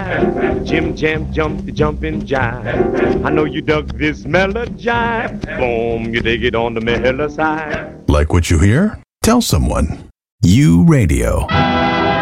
jive. Jim Jam jump the jumping jive. I know you dug this melody jive. Boom, you dig it on the mellow side. Like what you hear? Tell someone. U Radio.